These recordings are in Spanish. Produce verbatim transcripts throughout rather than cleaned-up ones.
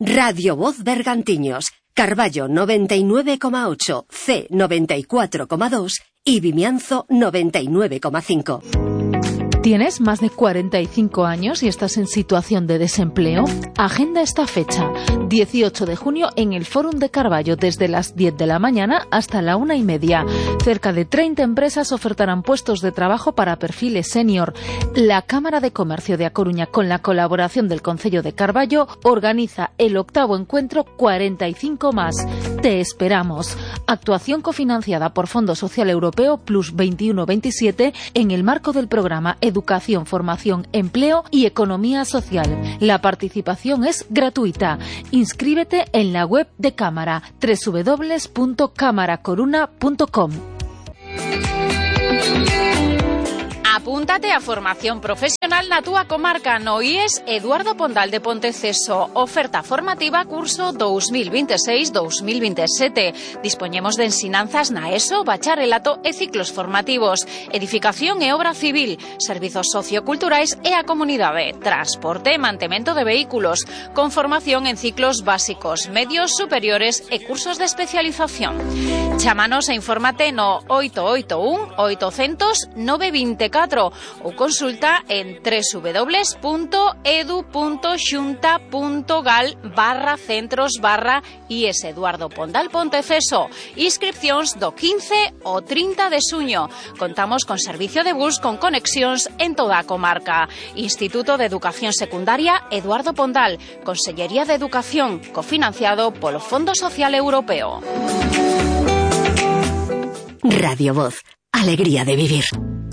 Radio Voz Bergantiños, Carballo noventa y nueve coma ocho, C noventa y cuatro coma dos y Vimianzo noventa y nueve coma cinco. ¿Tienes más de cuarenta y cinco años y estás en situación de desempleo? Agenda esta fecha, dieciocho de junio, en el Fórum de Carballo, desde las diez de la mañana hasta la una y media. Cerca de treinta empresas ofertarán puestos de trabajo para perfiles senior. La Cámara de Comercio de A Coruña, con la colaboración del Concello de Carballo, organiza el octavo encuentro cuarenta y cinco más. Te esperamos. Actuación cofinanciada por Fondo Social Europeo Plus veintiuno veintisiete en el marco del programa Educación, Formación, Empleo y Economía Social. La participación es gratuita. Inscríbete en la web de Cámara, doble u doble u doble u punto cámara coruna punto com. Apúntate a formación profesional na túa comarca no I E S Eduardo Pondal de Ponteceso. Oferta formativa curso dos mil veintiséis dos mil veintisiete. Dispoñemos de ensinanzas na ESO, bacharelato e ciclos formativos, edificación e obra civil, servizos socioculturais e a comunidade, transporte e mantemento de vehículos, con formación en ciclos básicos, medios, superiores e cursos de especialización. Chámanos e infórmate no oito oito un oitocentos nove veinticuatro ou consulta en doble u doble u doble u punto edu punto xunta punto gal barra centros barra I E S Eduardo Pondal Ponteceso. Inscripcións do quince ao trinta de xuño. Contamos con servicio de bus con conexións en toda a comarca. Instituto de Educación Secundaria Eduardo Pondal, Consellería de Educación, cofinanciado polo Fondo Social Europeo. Radio Voz, alegría de vivir.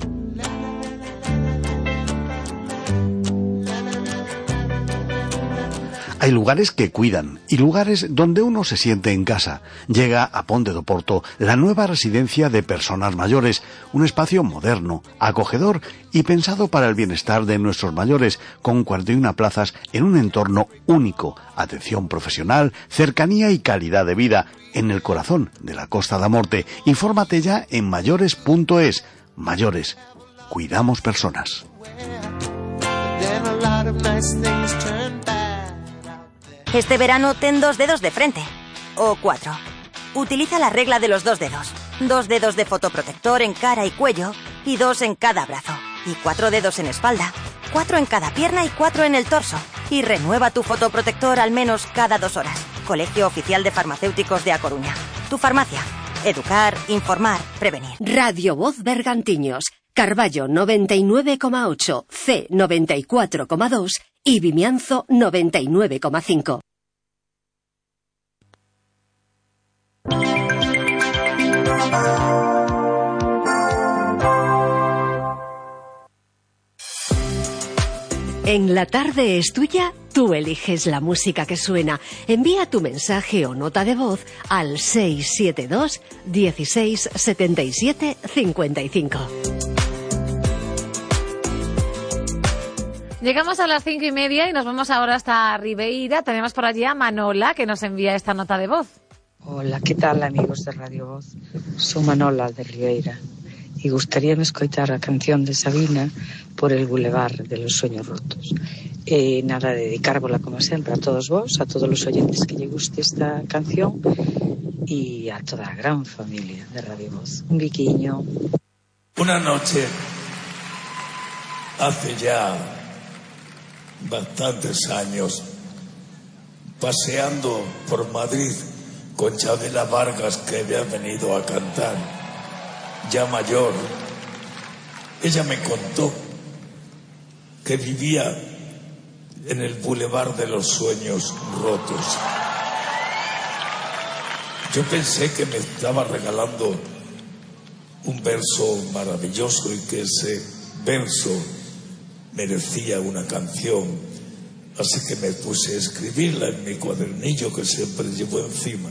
Hay lugares que cuidan y lugares donde uno se siente en casa. Llega a Ponte do Porto la nueva residencia de personas mayores, un espacio moderno, acogedor y pensado para el bienestar de nuestros mayores, con cuarenta y una plazas en un entorno único, atención profesional, cercanía y calidad de vida, en el corazón de la Costa da Morte. Infórmate ya en mayores punto es. Mayores, cuidamos personas. Este verano ten dos dedos de frente. O cuatro. Utiliza la regla de los dos dedos. Dos dedos de fotoprotector en cara y cuello y dos en cada brazo. Y cuatro dedos en espalda. Cuatro en cada pierna y cuatro en el torso. Y renueva tu fotoprotector al menos cada dos horas. Colegio Oficial de Farmacéuticos de A Coruña. Tu farmacia. Educar, informar, prevenir. Radio Voz Bergantiños, Carballo noventa y nueve coma ocho, C noventa y cuatro coma dos y Vimianzo noventa y nueve coma cinco. En La Tarde es Tuya, tú eliges la música que suena. Envía tu mensaje o nota de voz al seis siete dos, dieciséis, setenta y siete, cincuenta y cinco. Llegamos a las cinco y media y nos vamos ahora hasta Ribeira. Tenemos por allí a Manola, que nos envía esta nota de voz. Hola, ¿qué tal, amigos de Radio Voz? Soy Manola de Ribeira y gustaríame escoitar a canción de Sabina Por el Boulevard de los Sueños Rotos. E nada, dedicárvola como sempre a todos vos, a todos os oyentes que lle guste esta canción y a toda a gran familia de Radio Voz. Un biquiño. Una noche, hace ya bastantes años, paseando por Madrid con Chabela Vargas, que había venido a cantar, ya mayor, ella me contó que vivía en el Boulevard de los Sueños Rotos. Yo pensé que me estaba regalando un verso maravilloso y que ese verso merecía una canción, así que me puse a escribirla en mi cuadernillo que siempre llevo encima.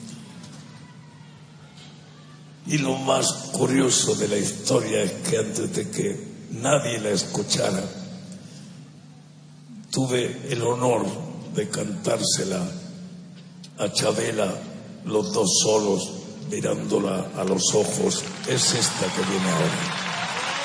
Y lo más curioso de la historia es que antes de que nadie la escuchara, tuve el honor de cantársela a Chabela, los dos solos, mirándola a los ojos. Es esta que viene ahora.